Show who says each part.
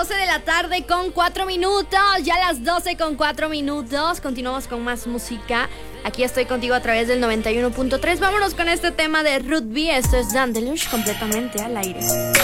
Speaker 1: 12 de la tarde con 4 minutos. Ya las 12 con 4 minutos. Continuamos con más música. Aquí estoy contigo a través del 91.3. Vámonos con este tema de Ruth B. Esto es Dandelush completamente al aire.